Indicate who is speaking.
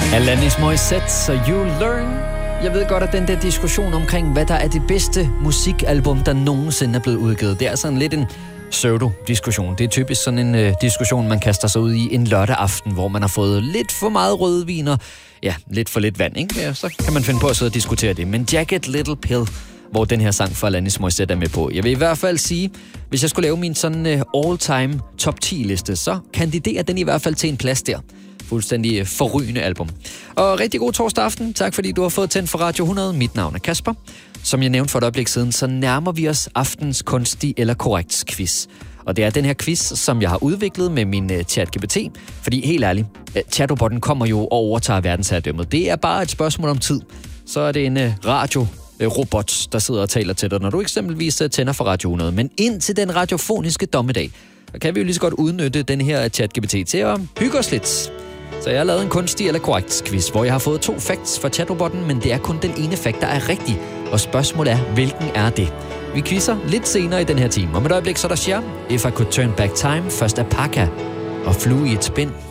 Speaker 1: Alanis Morissette, so You Learn. Jeg ved godt, at den der diskussion omkring, hvad der er det bedste musikalbum, der nogensinde er blevet udgivet, det er sådan lidt en pseudo-diskussion. Det er typisk sådan en diskussion, man kaster sig ud i en lørdag aften, hvor man har fået lidt for meget rødvin og lidt for lidt vand, ikke? Ja, så kan man finde på at sidde og diskutere det. Men Jagged Little Pill, hvor den her sang fra Alanis Morissette er med på. Jeg vil i hvert fald sige, hvis jeg skulle lave min sådan all-time top 10-liste, så kandiderer den i hvert fald til en plads der. Fuldstændig forrygende album. Og rigtig god torsdag aften. Tak fordi du har fået tændt for Radio 100. Mit navn er Kasper. Som jeg nævnte for et øjeblik siden, så nærmer vi os aftens kunstig eller korrekt quiz. Og det er den her quiz, som jeg har udviklet med min ChatGPT. Fordi helt ærligt, chatrobotten kommer jo og overtager verdensherredømmet. Det er bare et spørgsmål om tid. Så er det en radiorobot, der sidder og taler til dig, når du eksempelvis tænder for Radio 100. Men indtil den radiofoniske dommedag, så kan vi jo lige så godt udnytte den her ChatGPT til at hygge os lidt. Så jeg har lavet en kunstig eller korrekt quiz, hvor jeg har fået 2 facts fra chatrobotten, men det er kun den ene fact, der er rigtig. Og spørgsmålet er, hvilken er det? Vi quizzer lidt senere i den her time. Om et øjeblik så er der Cher, If I Could Turn Back Time, først Apaka og Flue i et spind.